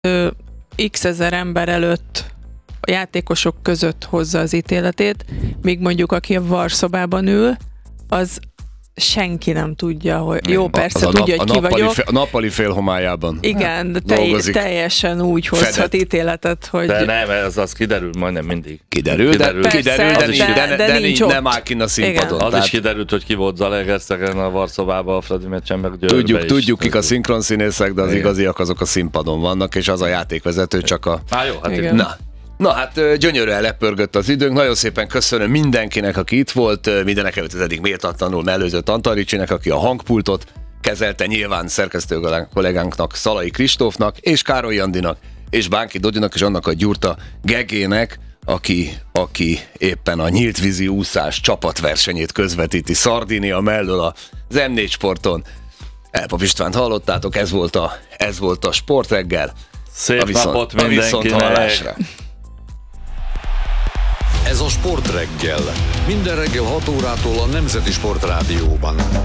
x ezer ember előtt a játékosok között hozza az ítéletét, míg mondjuk aki a varszobában ül, az senki nem tudja, hogy jó, persze tudja, hogy ki vagyok. A nappali félhomályában. Igen, de teljesen úgy hozhat ítéletet, hogy... De nem, az kiderül majdnem mindig. Kiderül, de nem áll kinn a színpadon. Igen. Az is kiderült, hogy ki volt Zalaegerszegen a Varszobában a Fradi meccsen, meg Győrbe Tudjuk, kik a szinkronszínészek, de az igaziak azok a színpadon vannak, és az a játékvezető csak a... Jó, hát Na hát gyönyörűen lepörgött az időnk, nagyon szépen köszönöm mindenkinek, aki itt volt, mindenek előtt az eddig méltatlanul mellőzött Antal Ricsinek, aki a hangpultot kezelte, nyilván szerkesztő kollégánknak, Szalai Kristófnak, és Károly Andinak, és Bánki Dodinak, és annak a Gyurta Gegének, aki éppen a nyílt vízi úszás csapatversenyét közvetíti Szardinia mellől az M4 Sporton. Elpap Istvánt hallottátok, ez volt a Sportreggel. Szép napot mindenkinek! Ez a Sportreggel. Minden reggel 6 órától a Nemzeti Sportrádióban.